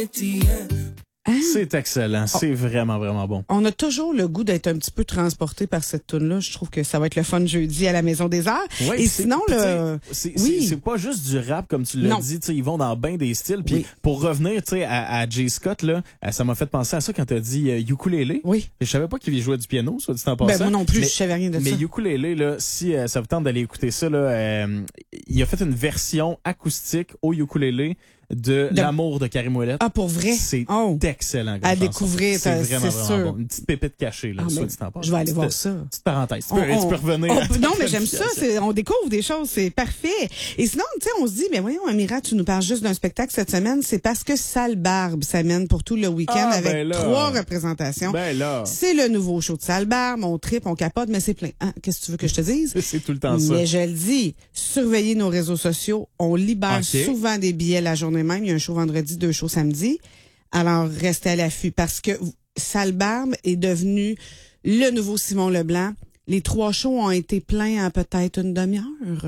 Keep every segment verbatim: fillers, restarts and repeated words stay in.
Hein? C'est excellent. C'est oh. vraiment, vraiment bon. On a toujours le goût d'être un petit peu transporté par cette toune-là. Je trouve que ça va être le fun jeudi à la Maison des Arts. Ouais, et sinon, le... c'est, oui. c'est, c'est pas juste du rap, comme tu l'as dit. Ils vont dans bien des styles. Puis oui. pour revenir à, à Jay Scott, là, ça m'a fait penser à ça quand tu as dit euh, ukulélé. Oui. Je savais pas qu'il jouait du piano, soit dit en passant. Ben, moi non plus, mais, je savais rien de mais ça. Mais ukulélé, là, si euh, ça vous tente d'aller écouter ça, là, euh, il a fait une version acoustique au ukulélé de, de l'amour de Karim Ouellet. Ah, pour vrai? C'est oh. excellent. À chanson. Découvrir, c'est vraiment, c'est vraiment sûr. bon. Une petite pépite cachée, là. Ah, soit dit en passant. Je vais aller petite, voir ça. Petite parenthèse. Tu on, peux, on, tu peux revenir. On, non, mais j'aime ça. C'est, on découvre des choses. C'est parfait. Et sinon, tu sais, on se dit, mais voyons, Amira, tu nous parles juste d'un spectacle cette semaine. C'est parce que Sale Barbe s'amène pour tout le week-end ah, avec ben là. trois représentations. Ben là. C'est le nouveau show de Sale Barbe. On tripe, on capote, mais c'est plein. Hein? Qu'est-ce que tu veux que je te dise? C'est tout le temps ça. Mais je le dis, surveillez nos réseaux sociaux. On libère okay. souvent des billets la journée même. Il y a un show vendredi, deux shows samedi. Alors, restez à l'affût parce que Sale Barbe est devenu le nouveau Simon Leblanc. Les trois shows ont été pleins en peut-être une demi-heure.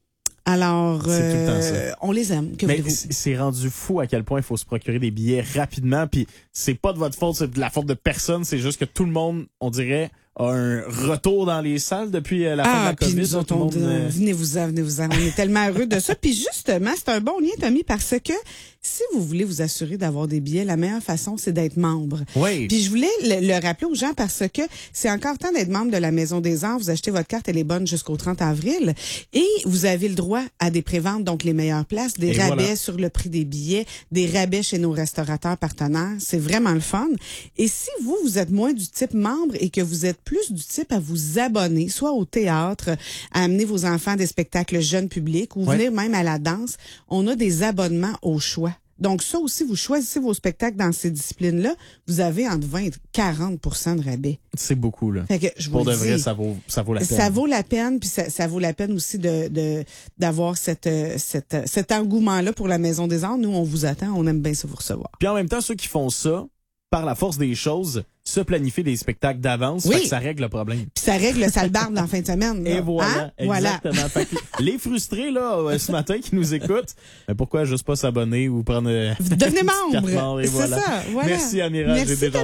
Alors, euh, on les aime. Que Mais c'est rendu fou à quel point il faut se procurer des billets rapidement. Puis c'est pas de votre faute, c'est de la faute de personne. C'est juste que tout le monde, on dirait, a un retour dans les salles depuis la fin ah, de la COVID. Nous autres, on, euh... venez-vous-en, venez-vous-en. On est tellement heureux de ça. Puis justement, c'est un bon lien, Tommy, parce que si vous voulez vous assurer d'avoir des billets, la meilleure façon, c'est d'être membre. Oui. Puis je voulais le, le rappeler aux gens parce que c'est encore temps d'être membre de la Maison des Arts. Vous achetez votre carte, elle est bonne jusqu'au trente avril. Et vous avez le droit à des préventes, donc les meilleures places, des Et rabais voilà. sur le prix des billets, des rabais chez nos restaurateurs partenaires. C'est vraiment le fun. Et si vous, vous êtes moins du type membre et que vous êtes plus du type à vous abonner, soit au théâtre, à amener vos enfants à des spectacles jeunes publics ou ouais. venir même à la danse, on a des abonnements au choix. Donc ça aussi, vous choisissez vos spectacles dans ces disciplines-là, vous avez entre vingt et quarante pour cent de rabais. C'est beaucoup, là. Fait que je Pour vous de dis, vrai, ça vaut, ça vaut la peine. Ça vaut la peine, puis ça, ça vaut la peine aussi de, de d'avoir cette, cette, cet engouement-là pour la Maison des Arts. Nous, on vous attend, on aime bien ça vous recevoir. Puis en même temps, ceux qui font ça, par la force des choses, se planifier des spectacles d'avance, oui. fait que ça règle le problème. Puis ça règle le Sale Barbe dans la fin de semaine. Là. Et voilà, hein? exactement. Voilà. Fait que les frustrés là ce matin qui nous écoutent, mais pourquoi juste pas s'abonner ou prendre devenez membre. membre et C'est voilà. ça. Voilà. Merci Amira, Merci, j'ai déjà